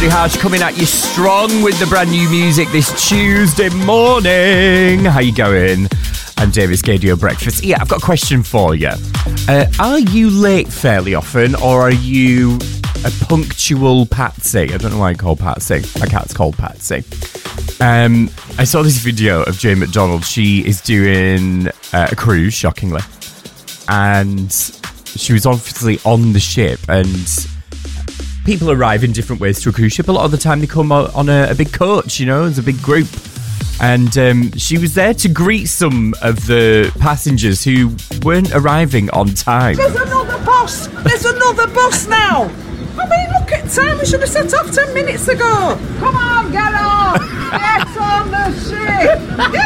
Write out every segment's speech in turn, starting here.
Dirty Harsh coming at you strong with the brand new music this Tuesday morning. How you going? I'm David Scadio Breakfast. Yeah, I've got a question for you. Are you late fairly often, or are you a punctual Patsy? I don't know why I call Patsy. My cat's called Patsy. I saw this video of Jane McDonald. She is doing a cruise, shockingly. And she was obviously on the ship, and people arrive in different ways to a cruise ship. A lot of the time they come on a big coach, you know, as a big group. And she was there to greet some of the passengers who weren't arriving on time. There's another bus! There's another bus now! I mean, look at time. We should have set off 10 minutes ago. Come on, get on! Get on the ship!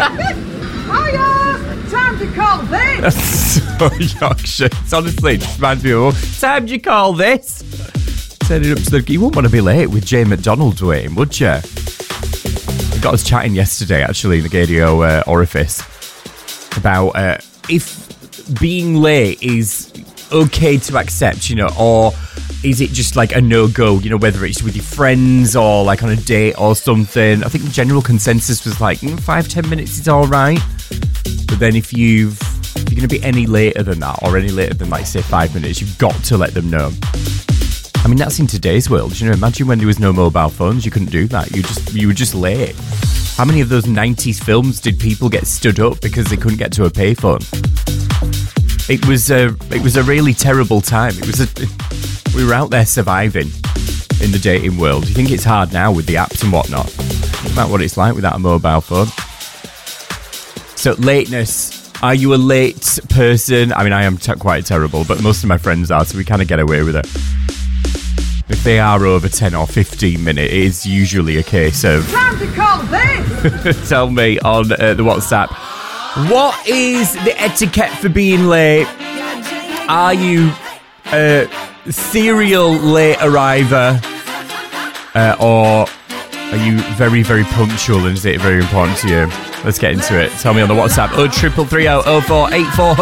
Hiya! Time to call this! That's so Yorkshire. It's honestly, it just reminds me of, time do you call this? Turning up to the... You wouldn't want to be late with Jane McDonald, Dwayne, would you? We got us chatting yesterday, actually, in the Gadio orifice, about if being late is okay to accept, you know, or is it just like a no-go, you know, whether it's with your friends or like on a date or something. I think the general consensus was like 5-10 minutes is all right. But then if you're going to be any later than that, or any later than, like, say, 5 minutes, you've got to let them know. I mean, that's in today's world. You know, imagine when there was no mobile phones, you couldn't do that. You were just late. How many of those 90s films did people get stood up because they couldn't get to a payphone? It was a really terrible time. We were out there surviving in the dating world. You think it's hard now with the apps and whatnot? Think about what it's like without a mobile phone. So, lateness. Are you a late person? I mean, I am quite terrible, but most of my friends are, so we kind of get away with it. If they are over 10 or 15 minutes, it is usually a case of... Time to call this! Tell me on the WhatsApp. What is the etiquette for being late? Are you a serial late arriver? Or are you very, very punctual, and is it very important to you? Let's get into it. Tell me on the WhatsApp. 0330 0484